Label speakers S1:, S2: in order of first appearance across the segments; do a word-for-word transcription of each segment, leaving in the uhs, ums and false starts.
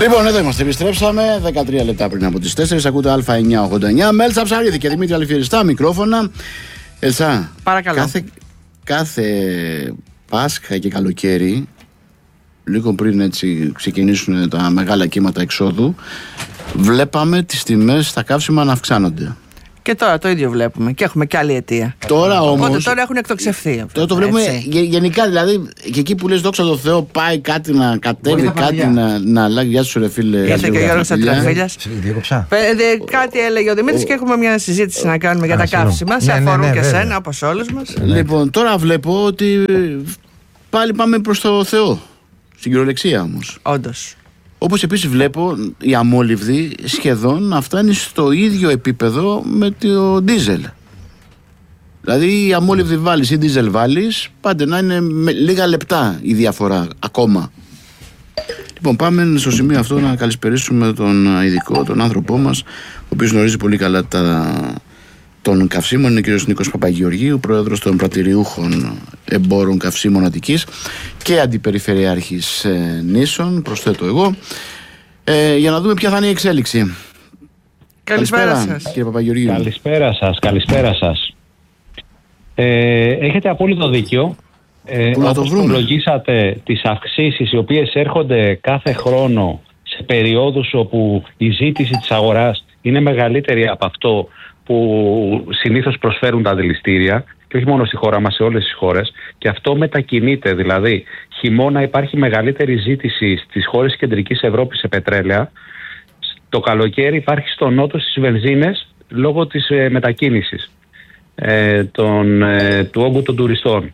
S1: Λοιπόν, εδώ είμαστε, επιστρέψαμε δεκατρία λεπτά πριν από τις τέσσερις. Ακούτε Α εννιακόσια ογδόντα εννιά με Έλσα Ψαρίδη και Δημήτρη Αλφιεριστά μικρόφωνα. Έλσα,
S2: παρακαλώ.
S1: Κάθε, κάθε Πάσχα και καλοκαίρι, λίγο πριν έτσι ξεκινήσουν τα μεγάλα κύματα εξόδου, βλέπαμε τις τιμές στα καύσιμα να αυξάνονται.
S2: Και τώρα το ίδιο βλέπουμε και έχουμε και άλλη αιτία.
S1: Τώρα όμως.
S2: Οπότε τώρα έχουν εκτοξευθεί.
S1: Τώρα το βλέπουμε γε, γενικά, δηλαδή και εκεί που λες δόξα τω Θεώ, πάει κάτι να κατέβει, κάτι να, να αλλάξει. Γεια σου, ρε φίλε.
S2: Γεια σου και ο Γιώργος Ατραφίλιας. Κάτι έλεγε ο Δημήτρης και έχουμε μια συζήτηση να κάνουμε για τα καύσιμα. Σε αφορούν και σένα, όπως όλους μας.
S1: Λοιπόν, τώρα βλέπω ότι πάλι πάμε προς το Θεό. Στην κυριολεξία όμως.
S2: Όντως.
S1: Όπως επίσης βλέπω η αμόλυβδη σχεδόν να φτάνει στο ίδιο επίπεδο με το ντίζελ. Δηλαδή η αμόλυβδη βάλεις ή ντίζελ βάλεις, πάντα να είναι με λίγα λεπτά η διαφορά ακόμα. Λοιπόν, πάμε στο σημείο αυτό να καλησπερίσουμε τον ειδικό, τον άνθρωπό μας, ο οποίος γνωρίζει πολύ καλά τα, των καυσίμων. Είναι ο κ. Νίκος Παπαγεωργίου, πρόεδρος των πρατηριούχων εμπόρων καυσίμων Αττικής και αντιπεριφερειάρχης ε, νήσων, προσθέτω εγώ, ε, για να δούμε ποια θα είναι η εξέλιξη.
S2: Καλησπέρα,
S1: καλησπέρα σας, κύριε Παπαγεωργίου.
S3: Καλησπέρα σας, καλησπέρα σας. Ε, έχετε απόλυτο δίκιο. Ε,
S1: Πού να το βρούμε?
S3: Υπολογίσατε τις αυξήσεις οι οποίες έρχονται κάθε χρόνο σε περιόδους όπου η ζήτηση της αγοράς είναι μεγαλύτερη από αυτό που συνήθως προσφέρουν τα δηληστήρια, και όχι μόνο στη χώρα μας, σε όλες τις χώρες, και αυτό μετακινείται. Δηλαδή, χειμώνα υπάρχει μεγαλύτερη ζήτηση στις χώρες της Κεντρικής Ευρώπης σε πετρέλαια. Το καλοκαίρι υπάρχει στο νότο στις βενζίνες λόγω της ε, μετακίνησης ε, των, ε, του όγκου των τουριστών.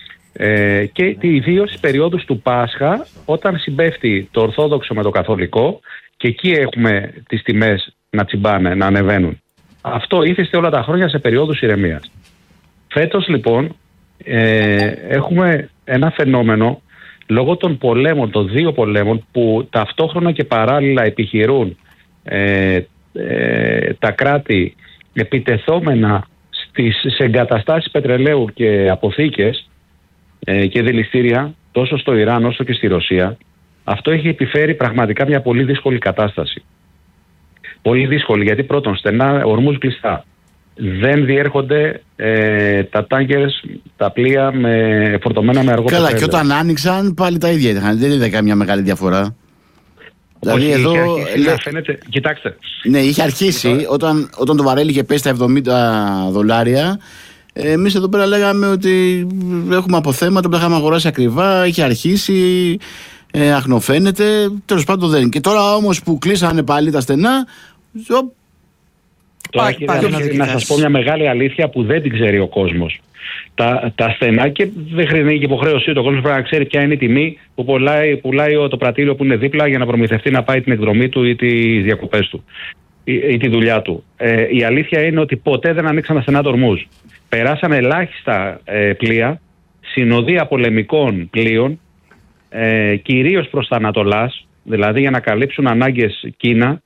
S3: Ε, και ιδίως στις περιόδους του Πάσχα, όταν συμπέφτει το Ορθόδοξο με το Καθολικό, και εκεί έχουμε τις τιμές να τσιμπάνε, να ανεβαίνουν. Αυτό ήθιστε όλα τα χρόνια σε περιόδους ηρεμίας. Φέτος λοιπόν ε, έχουμε ένα φαινόμενο λόγω των πολέμων, των δύο πολέμων, που ταυτόχρονα και παράλληλα επιχειρούν ε, ε, τα κράτη επιτεθόμενα στις σε εγκαταστάσεις πετρελαίου και αποθήκες ε, και δηληστήρια τόσο στο Ιράν όσο και στη Ρωσία. Αυτό έχει επιφέρει πραγματικά μια πολύ δύσκολη κατάσταση. Πολύ δύσκολη, γιατί πρώτον στενά, ορμούς κλειστά. Δεν διέρχονται ε, τα τάγκερς, τα πλοία με, φορτωμένα με αργό πετρέλαιο.
S1: Καλά, και όταν άνοιξαν πάλι τα ίδια είχαν. Δεν είδα καμιά μεγάλη διαφορά.
S3: Όχι,
S1: δηλαδή εδώ.
S3: Είχε αρχίσει, φαίνεται, κοιτάξτε.
S1: Ναι, είχε αρχίσει όταν, όταν το βαρέλι είχε πέσει στα εβδομήντα δολάρια. Εμείς εδώ πέρα λέγαμε ότι έχουμε αποθέματα που τα είχαμε αγοράσει ακριβά. Είχε αρχίσει. Ε, αχνοφαίνεται, τέλος πάντων δεν. Και τώρα όμως που κλείσανε πάλι τα στενά. Οπ,
S3: τώρα κύριε Αλφιέρη, να σας πω μια μεγάλη αλήθεια που δεν την ξέρει ο κόσμος. Τα, τα στενά, και δεν χρειάζεται και υποχρέωσή του, ο κόσμος πρέπει να ξέρει ποια είναι η τιμή που πουλάει, πουλάει το πρατήριο που είναι δίπλα για να προμηθευτεί να πάει την εκδρομή του ή τις διακοπές του ή, ή τη δουλειά του. Ε, η αλήθεια είναι ότι ποτέ δεν ανοίξαν τα στενά τορμούς. Περάσαν ελάχιστα ε, πλοία, συνοδεία πολεμικών πλοίων, Ε, κυρίως προς τα Ανατολάς, δηλαδή για να καλύψουν ανάγκες Κίνα,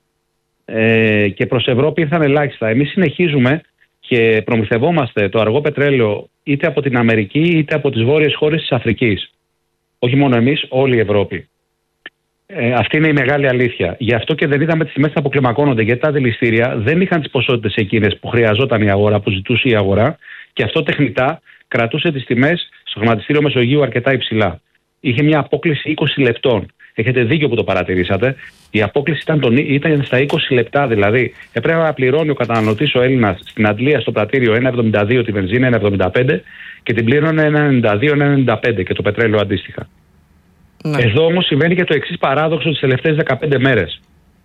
S3: ε, και προς Ευρώπη ήρθαν ελάχιστα. Εμείς συνεχίζουμε και προμηθευόμαστε το αργό πετρέλαιο είτε από την Αμερική είτε από τις βόρειες χώρες της Αφρικής. Όχι μόνο εμείς, όλη η Ευρώπη. Ε, αυτή είναι η μεγάλη αλήθεια. Γι' αυτό και δεν είδαμε τις τιμές να αποκλιμακώνονται, γιατί τα δηληστήρια δεν είχαν τις ποσότητες εκείνες που χρειαζόταν η αγορά, που ζητούσε η αγορά, και αυτό τεχνητά κρατούσε τις τιμές στο χρηματιστήριο Μεσογείου αρκετά υψηλά. Είχε μια απόκλιση είκοσι λεπτών. Έχετε δίκιο που το παρατηρήσατε. Η απόκλιση ήταν, τον, ήταν στα είκοσι λεπτά, δηλαδή έπρεπε να πληρώνει ο καταναλωτής ο Έλληνας στην Αντλία στο πρατήριο ένα εβδομήντα δύο τη βενζίνα, ένα εβδομήντα πέντε, και την πλήρωνε ένα ενενήντα δύο, ένα ενενήντα πέντε και το πετρέλαιο αντίστοιχα. Ναι. Εδώ όμως συμβαίνει και το εξής παράδοξο τις τελευταίες δεκαπέντε μέρες.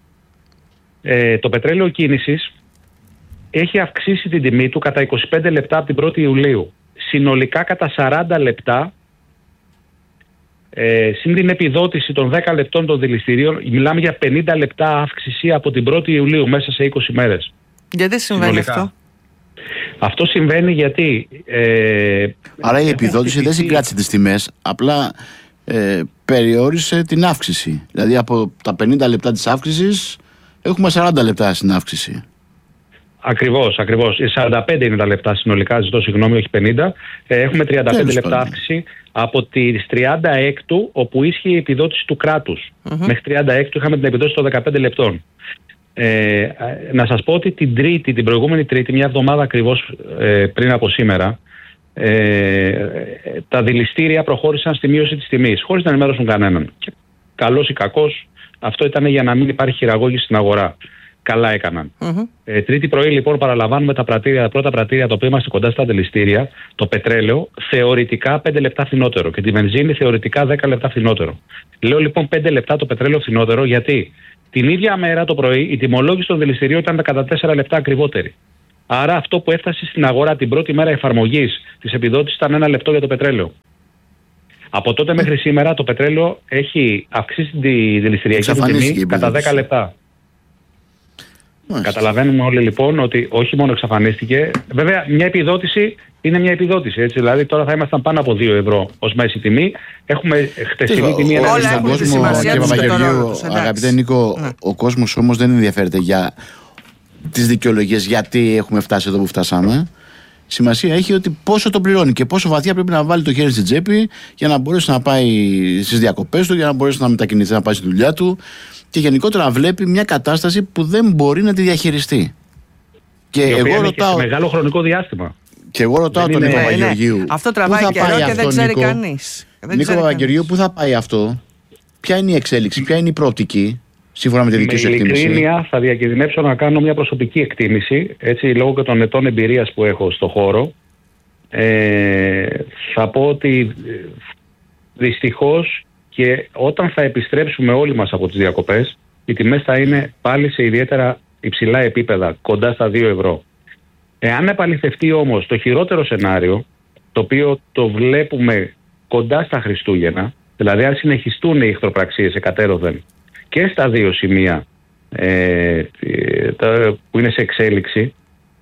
S3: Ε, το πετρέλαιο κίνησης έχει αυξήσει την τιμή του κατά είκοσι πέντε λεπτά από την πρώτη Ιουλίου. Συνολικά κατά σαράντα λεπτά. Ε, συν την επιδότηση των δέκα λεπτών των δηληστηρίων, μιλάμε για πενήντα λεπτά αύξηση από την πρώτη Ιουλίου μέσα σε είκοσι μέρες.
S2: Γιατί συμβαίνει συνολικά αυτό?
S3: Αυτό συμβαίνει γιατί... Ε,
S1: Άρα η επιδότηση δεν συγκράτησε τις τιμές, απλά ε, περιόρισε την αύξηση. Δηλαδή από τα πενήντα λεπτά της αύξησης έχουμε σαράντα λεπτά στην αύξηση.
S3: Ακριβώς, ακριβώς. σαράντα πέντε είναι τα λεπτά συνολικά, ζητώ συγγνώμη, όχι πενήντα. Ε, έχουμε τριάντα πέντε λεπτά αύξηση από τις τριάντα έξι, όπου ίσχυε η επιδότηση του κράτους. Mm-hmm. Μέχρι τριάντα έξι είχαμε την επιδότηση των δεκαπέντε λεπτών. Ε, να σας πω ότι την Τρίτη, την προηγούμενη Τρίτη, μια εβδομάδα ακριβώς ε, πριν από σήμερα, ε, τα δηληστήρια προχώρησαν στη μείωση της τιμής, χωρίς να ενημέρωσουν κανέναν. Και καλός ή κακός, αυτό ήταν για να μην υπάρχει χειραγώγηση στην αγορά. Καλά έκαναν. Mm-hmm. Ε, τρίτη πρωί, λοιπόν, παραλαμβάνουμε τα, πρατήρια, τα πρώτα πρατήρια τα οποία είμαστε κοντά στα δηληστήρια. Το πετρέλαιο θεωρητικά πέντε λεπτά φθηνότερο και τη βενζίνη θεωρητικά δέκα λεπτά φθηνότερο. Λέω λοιπόν πέντε λεπτά το πετρέλαιο φθηνότερο, γιατί την ίδια μέρα το πρωί η τιμολόγηση των δηληστηρίων ήταν κατά τέσσερα λεπτά ακριβότερη. Άρα αυτό που έφτασε στην αγορά την πρώτη μέρα εφαρμογής της επιδότησης ήταν ένα λεπτό για το πετρέλαιο. Από τότε μέχρι σήμερα το πετρέλαιο έχει αυξήσει τη δηληστηριακή τιμή κατά δέκα λεπτά. Μάλιστα. Καταλαβαίνουμε όλοι λοιπόν ότι όχι μόνο εξαφανίστηκε. Βέβαια, μια επιδότηση είναι μια επιδότηση. Έτσι, δηλαδή, τώρα θα ήμασταν πάνω από δύο ευρώ ως μέση τιμή. Έχουμε χτεσινή τιμή.
S1: Όλα έχουν τη σημασία τους. Αγαπητέ Νίκο, ναι. Ο κόσμος όμως δεν ενδιαφέρεται για τις δικαιολογίες γιατί έχουμε φτάσει εδώ που φτάσαμε. Σημασία έχει ότι πόσο το πληρώνει και πόσο βαθιά πρέπει να βάλει το χέρι στην τσέπη για να μπορέσει να πάει στις διακοπές του, για να μπορέσει να μετακινηθεί, να πάει στη δουλειά του. Και γενικότερα να βλέπει μια κατάσταση που δεν μπορεί να τη διαχειριστεί. Και
S3: η
S1: εγώ ρωτάω.
S3: Σε μεγάλο χρονικό διάστημα.
S1: Και εγώ ρωτάω τον Νίκο Παπαγεωργίου.
S2: Ναι. Αυτό τραβάει καιρό και δεν ξέρει κανείς.
S1: Νίκο Παπαγεωργίου, πού θα πάει αυτό, ποια είναι η εξέλιξη, ποια είναι η προοπτική, σύμφωνα με τη δική σου εκτίμηση?
S3: Με ειλικρίνεια, θα διακινδυνεύσω να κάνω μια προσωπική εκτίμηση, έτσι, λόγω και των ετών εμπειρίας που έχω στο χώρο. Ε, θα πω ότι δυστυχώς. Και όταν θα επιστρέψουμε όλοι μας από τις διακοπές, οι τιμές θα είναι πάλι σε ιδιαίτερα υψηλά επίπεδα, κοντά στα δύο ευρώ. Εάν επαληθευτεί όμως το χειρότερο σενάριο, το οποίο το βλέπουμε κοντά στα Χριστούγεννα, δηλαδή αν συνεχιστούν οι εχθροπραξίες εκατέρωθεν και στα δύο σημεία ε, τα, που είναι σε εξέλιξη,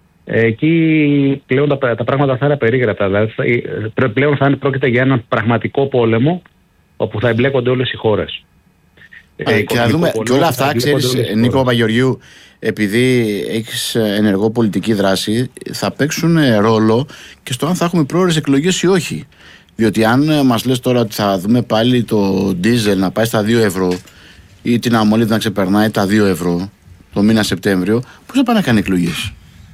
S3: εκεί πλέον τα, τα πράγματα θα είναι περίγραπτα. Δηλαδή, θα, πλέον θα είναι, πρόκειται για έναν πραγματικό πόλεμο, όπου θα εμπλέκονται όλες οι χώρες.
S1: Ε, και να δούμε και όλα αυτά, ξέρεις, Νίκο Παπαγεωργίου, επειδή έχεις ενεργό πολιτική δράση, θα παίξουν ρόλο και στο αν θα έχουμε πρόορες εκλογές ή όχι. Διότι αν μας λες τώρα ότι θα δούμε πάλι το ντίζελ να πάει στα δύο ευρώ ή την αμμολύβδα να ξεπερνάει τα δύο ευρώ το μήνα Σεπτέμβριο, πώς θα πάει να κάνει εκλογές?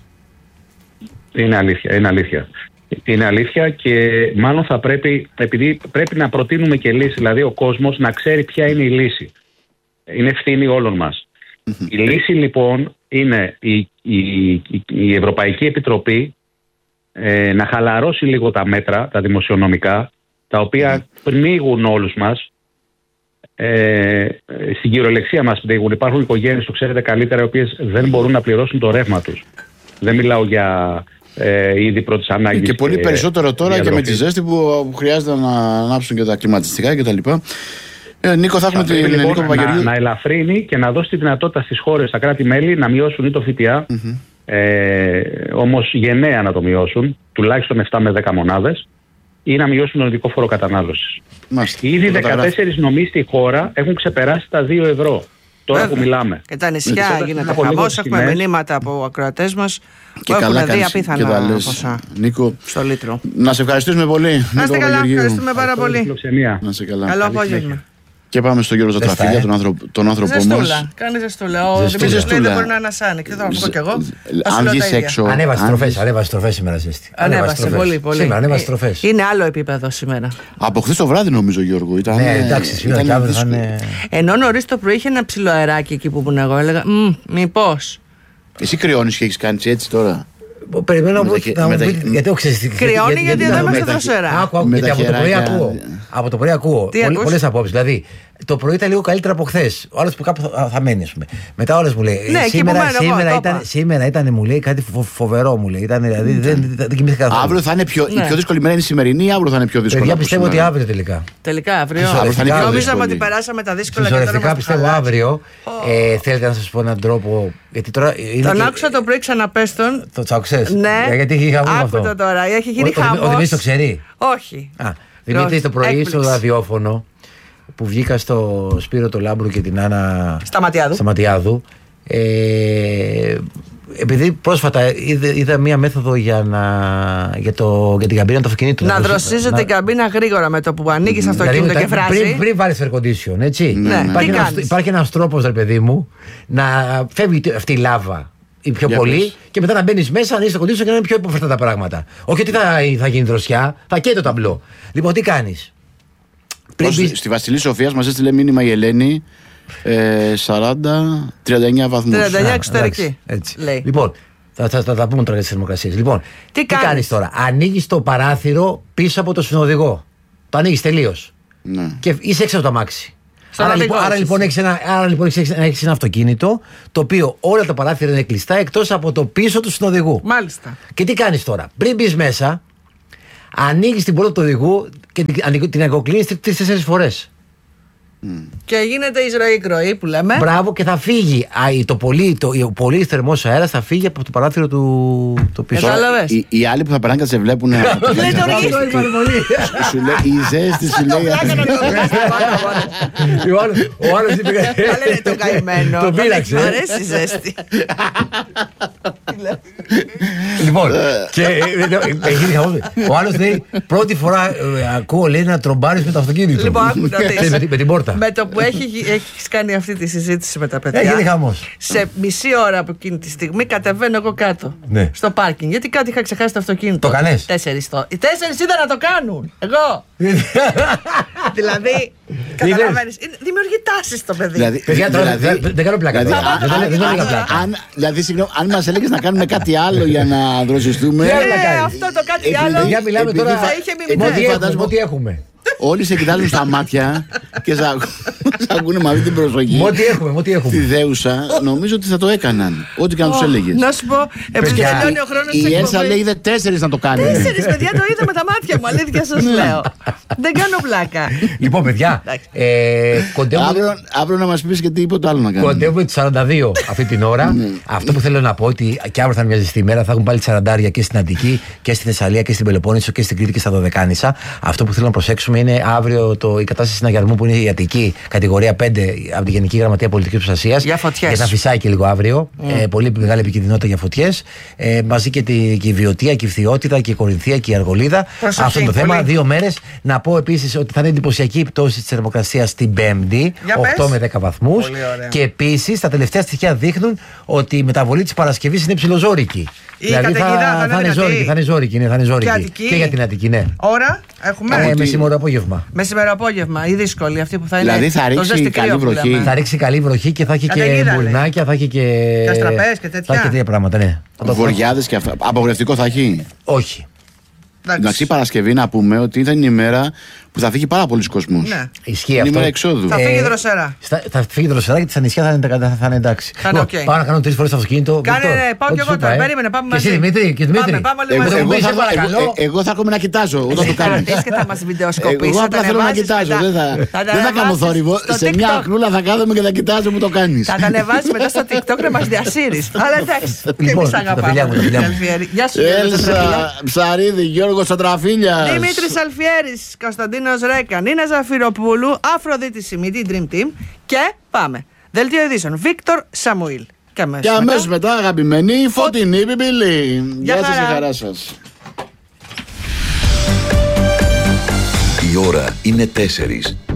S3: Είναι αλήθεια, είναι αλήθεια. Είναι αλήθεια και μάλλον θα πρέπει, επειδή πρέπει να προτείνουμε και λύση, δηλαδή ο κόσμος να ξέρει ποια είναι η λύση. Είναι ευθύνη όλων μας. Mm-hmm. Η λύση λοιπόν είναι η, η, η, η Ευρωπαϊκή Επιτροπή ε, να χαλαρώσει λίγο τα μέτρα, τα δημοσιονομικά, τα οποία mm-hmm. πνίγουν όλους μας. Ε, στην κυριολεξία μας πνίγουν. Υπάρχουν οικογένειες, το ξέρετε καλύτερα, οι οποίες δεν μπορούν να πληρώσουν το ρεύμα τους. Δεν μιλάω για Ε, ήδη πρώτης ανάγκης.
S1: Και πολύ περισσότερο τώρα και με τη ζέστη που, που χρειάζεται να ανάψουν και τα κλιματιστικά κτλ. Ε, Νίκο, θα έχουμε την
S3: λοιπόν,
S1: Νίκο Παπαγεωργίου.
S3: Να, να ελαφρύνει και να δώσει τη δυνατότητα στις χώρες, στα κράτη-μέλη, να μειώσουν ή το ΦΠΑ, mm-hmm. ε, όμως γενναία να το μειώσουν, τουλάχιστον επτά με δέκα μονάδες, ή να μειώσουν τον ειδικό φόρο κατανάλωσης. Ήδη δεκατέσσερις νομοί στη χώρα έχουν ξεπεράσει τα δύο ευρώ. Τώρα Βέβαια. που μιλάμε.
S2: Και τα νησιά γίνεται χαμός. Έχουμε μηνύματα από ακροατές μας που έχουν δει απίθανα ποσά
S1: Νίκο,
S2: στο λίτρο.
S1: Να σε ευχαριστήσουμε πολύ.
S2: Να είστε καλά, ευχαριστούμε πάρα πολύ.
S1: Να σε καλά.
S2: Καλό απόγευμα.
S1: Και πάμε στον Γιώργο Ζατραφίλια, τον άνθρωπο, τον άνθρωπό μας.
S2: Ζεστούλα, κάνει ζεστούλα. Ο Δημήτρης λέει δεν μπορεί να ανασάνει. Και θα πω κι εγώ.
S1: Αν βγεις έξω.
S4: Ανέβασε τροφές, ανέβασε τροφές σήμερα ζέστη.
S2: Ανέβασε πολύ, πολύ.
S4: Σήμερα ανέβασε τροφές.
S2: Είναι άλλο επίπεδο σήμερα.
S1: Από χθες το βράδυ νομίζω, Γιώργο.
S4: Ναι, εντάξει, σήμερα και αύριο θα είναι.
S2: Ενώ νωρίς το πρωί είχε ένα ψηλό αεράκι εκεί που ήμουν εγώ. Έλεγα, μήπως.
S1: Εσύ κρυώνεις και έχεις κάνει έτσι τώρα?
S4: Περιμένω να μου πείτε, γιατί έχω ξέρει.
S2: Κρυώνει γιατί δεν είμαστε δροσερά.
S4: Γιατί από το πρωί ακούω. Από το πρωί ακούω πολλές απόψεις. Δηλαδή, το πρωί ήταν λίγο καλύτερα από χθες. Ο άλλος που κάπου θα μένει, ας πούμε. Μετά όλες μου λέει. Σήμερα ήταν, μου λέει, κάτι φοβερό μου λέει. Δηλαδή δεν κοιμήθηκα καθόλου.
S1: Αύριο θα είναι πιο δύσκολη μέρα, είναι η σημερινή ή αύριο θα είναι πιο δύσκολη?
S4: Я πιστεύω ότι αύριο τελικά.
S2: Τελικά αύριο. Νομίζαμε ότι περάσαμε τα δύσκολα και τώρα μας
S4: πιστεύω αύριο. Θέλετε να σας πω έναν τρόπο.
S2: Τον άκουσα το πρωί ξαναπες τον.
S4: Το τσακουσές.
S2: Ναι.
S4: Γιατί είχε χαμό αυτό.
S2: Άκου το τώρα. Έχει γίνει χαμός.
S4: Ο Δημήτρης το ξέρει.
S2: Όχι.
S4: Δημήτρη, το πρωί στο ραδιόφωνο που βγήκα στο Σπύρο το Λάμπρου και την Άννα
S2: Σταματιάδου,
S4: Σταματιάδου ε, επειδή πρόσφατα είδα, είδα μία μέθοδο για, να, για, το, για την καμπίνα του αυτοκινήτου.
S2: Να δροσίζεται να... την καμπίνα γρήγορα με το που ανοίγει mm. αυτοκίνητο δηλαδή, και φράζει.
S4: Πριν, πριν βάλει air condition, έτσι.
S2: Ναι, ναι.
S4: Υπάρχει, ένας, υπάρχει ένας τρόπος, ρε παιδί μου, να φεύγει αυτή η λάβα ή πιο για πολύ πες. Και μετά να μπαίνει μέσα, να ανοίξει το condition και να είναι πιο υποφερτά τα πράγματα. Όχι ότι θα, θα γίνει δροσιά, θα καίει το ταμπλό. Λοιπόν, τι κάνει.
S1: Μπει... Στη Βασιλή Σοφίας μας έστειλε μήνυμα η Ελένη. Ε, σαράντα, τριάντα εννιά βαθμούς.
S2: τριάντα εννιά εξωτερική.
S4: Λοιπόν, θα, θα, θα τα πούμε τώρα για τις θερμοκρασίες. Λοιπόν, τι, τι κάνεις? κάνεις τώρα? Ανοίγεις το παράθυρο πίσω από το συνοδηγό. Το ανοίγεις τελείως.
S1: Ναι.
S4: Και είσαι έξω από το αμάξι. Άρα λοιπόν, άρα λοιπόν έχεις ένα, άρα λοιπόν έχεις, έχεις ένα αυτοκίνητο το οποίο όλα τα παράθυρα είναι κλειστά εκτός από το πίσω του συνοδηγού.
S2: Μάλιστα.
S4: Και τι κάνεις τώρα? Πριν μπεις μέσα, ανοίγεις την πόρτα του οδηγού και την, την αγκοκλίνεις τρεις-τέσσερις φορές.
S2: Mm. Και γίνεται εισρωή κροή που λέμε.
S4: Μπράβο, και θα φύγει α, το πολύ, το, ο πολύ θερμός αέρας θα φύγει από το παράθυρο του το πίσω.
S2: Κατάλαβες.
S1: Οι, οι άλλοι που θα περνάνε και σε βλέπουν.
S2: Δεν το
S1: Σου λέει η ζέστη, σου λέει.
S4: Ο άλλος είπε.
S2: Καλέ το καημένο.
S4: Τον πείραξε.
S2: Μ' αρέσει η ζέστη.
S4: Λοιπόν, ο άλλος λέει πρώτη φορά ακούω λέει να τρομπάρεις με το αυτοκίνητο. Με την πόρτα.
S2: Με το που έχεις κάνει αυτή τη συζήτηση με τα παιδιά.
S4: Έγινε χαμός.
S2: Σε μισή ώρα από εκείνη τη στιγμή κατεβαίνω εγώ κάτω.
S4: Ναι.
S2: Στο πάρκινγκ. Γιατί κάτι είχα ξεχάσει το αυτοκίνητο.
S4: Το κάνες?
S2: Τέσσερις το. Οι τέσσερις είδα να το κάνουν. Εγώ. Δηλαδή. Καταλαβαίνεις. Δημιουργεί τάσεις στο παιδί.
S1: Δηλαδή.
S4: Δεν κάνω πλάκα.
S1: Δηλαδή, συγγνώμη, αν μας έλεγες να κάνουμε κάτι άλλο για να δροσιστούμε.
S2: Αυτό το κάτι άλλο.
S4: Για μιλάμε τώρα.
S2: Θα είχε μιμηθεί.
S4: Ό,τι έχουμε.
S1: Όλοι σε κοιτάζουν στα μάτια και σε ακούνε με αυτή την προσοχή.
S4: Ό,τι έχουμε, ό,τι έχουμε.
S1: Τη δέουσα, νομίζω ότι θα το έκαναν. Ό,τι και αν τους έλεγες.
S2: Να σου πω, επειδή τελειώνει ο χρόνος της
S1: εκπομπής. Η Έσα λέει είδε τέσσερις να το κάνει.
S2: Τέσσερις, παιδιά, το είδα με τα μάτια μου. Αλήθεια σας λέω. Δεν κάνω πλάκα.
S4: Λοιπόν, παιδιά,
S1: αύριο να μας πεις και τίποτα άλλο να κάνουμε.
S4: Κοντεύουμε τις σαράντα δύο αυτή την ώρα. Αυτό που θέλω να πω ότι και αύριο θα είναι μια ζεστή ημέρα. Θα έχουν πάλι σαραντάρια και στην Αττική και στη Θεσσαλία και στην Πελοπόννησο και στην Κρήτη και στα Δωδεκάνησα. Αυτό που θέλω να προσέξουμε είναι αύριο το, η κατάσταση συναγερμού που είναι η Αττική, κατηγορία πέντε από τη Γενική Γραμματεία Πολιτικής Προστασίας.
S2: Για φωτιές.
S4: Για να φυσάει και λίγο αύριο. Mm. Ε, πολύ μεγάλη επικίνδυνοτητα για φωτιές. Ε, μαζί και, τη, και η Βιωτία και η Φθιότητα και η Κορινθία και η Αργολίδα.
S2: Προσοχή,
S4: αυτό το
S2: πολύ.
S4: θέμα. Δύο μέρες. Να πω επίσης ότι θα είναι εντυπωσιακή η πτώση της θερμοκρασίας την Πέμπτη, οκτώ με δέκα βαθμούς. Και επίσης τα τελευταία στοιχεία δείχνουν ότι η μεταβολή της Παρασκευής είναι ψιλοζόρικη.
S2: Η δηλαδή θα, θα,
S4: θα, είναι ζόρικη, θα είναι ζόρικη, ναι, θα είναι ζόρικη. Και, και για την Αττική, ναι.
S2: Ώρα έχουμε.
S4: Ε, μεσημέρο απόγευμα.
S2: Μεσημέρο απόγευμα, η δύσκολη αυτή που θα είναι.
S1: Δηλαδή θα ρίξει καλή βροχή.
S4: Θα ρίξει καλή βροχή και θα έχει και μπουρνάκια, θα έχει και.
S2: Και αστραπές και τέτοια.
S4: Θα έχει τέτοια πράγματα, ναι.
S1: Βοριάδες και αυτά. Απογορευτικό θα έχει.
S4: Όχι.
S1: Εντάξει, Παρασκευή να πούμε ότι ήταν η ημέρα που θα φύγει πάρα πολλοί κόσμος.
S2: Ναι.
S4: Ισχύει αυτό.
S1: Εξόδου.
S2: Θα φύγει δροσερά.
S4: Ε, θα φύγει δροσερά και τα νησιά θα είναι, θα είναι εντάξει.
S2: Θα είναι okay.
S4: Πάω να κάνω τρεις φορές το αυτοκίνητο.
S2: Κάνε, ναι, πάω και εγώ τώρα. Περίμενε, πάμε μαζί.
S4: Και εσύ Δημήτρη, και Δημήτρη.
S2: Πάμε, πάμε εγώ,
S1: εγώ, θα, εγώ, εγώ θα έρχομαι να κοιτάζω όταν το κάνεις.
S2: Και θα μας βιντεοσκοπήσεις.
S1: Εγώ απλά θέλω να κοιτάζω. Δεν θα κάνω θόρυβο. Σε μια ακρούλα θα κάθομαι και θα κοιτάζω που το κάνεις.
S2: Θα τα ανεβάσεις μετά στο TikTok να μας διασύρεις. Αλλά εντάξει. Και εμείς αγαπάμε. Γεια σου.
S1: Έλσα Ψαρίδη, Γιώργος Σαντραφίλιας.
S2: Δημήτρης Αλφιέρης, Κωνσταντίνος Ρέκα, Νίνα Ζαφυροπούλου, Αφροδίτη Σιμίτη, Dream Team και πάμε. Δελτίο ειδήσεων, Βίκτορ Σαμουήλ. Και αμέσως,
S1: και αμέσως μετά, μετά αγαπημένη Φωτεινή Πιπιλή. Γεια σας και χαρά σας.
S5: Η ώρα είναι τέσσερις.